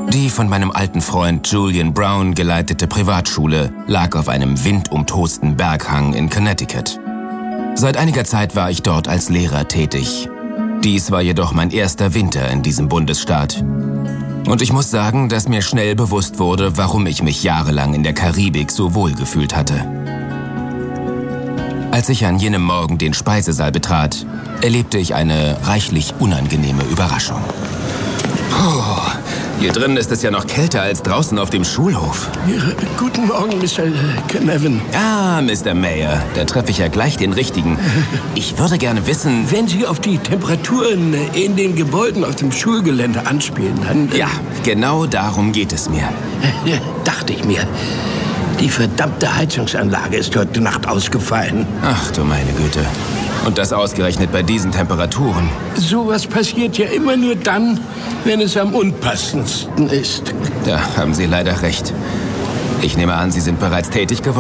Die von meinem alten Freund Julian Brown geleitete Privatschule lag auf einem windumtosten Berghang in Connecticut. Seit einiger Zeit war ich dort als Lehrer tätig. Dies war jedoch mein erster Winter in diesem Bundesstaat. Und ich muss sagen, dass mir schnell bewusst wurde, warum ich mich jahrelang in der Karibik so wohl gefühlt hatte. Als ich an jenem Morgen den Speisesaal betrat, erlebte ich eine reichlich unangenehme Überraschung. Hier drin ist es ja noch kälter als draußen auf dem Schulhof. Ja, guten Morgen, Mr. Canavan. Ah, Mr. Mayer, da treffe ich ja gleich den Richtigen. Ich würde gerne wissen... Wenn Sie auf die Temperaturen in den Gebäuden auf dem Schulgelände anspielen, dann... Ja, genau darum geht es mir. Dachte ich mir. Die verdammte Heizungsanlage ist heute Nacht ausgefallen. Ach du meine Güte. Und das ausgerechnet bei diesen Temperaturen. Sowas passiert ja immer nur dann, wenn es am unpassendsten ist. Da haben Sie leider recht. Ich nehme an, Sie sind bereits tätig geworden.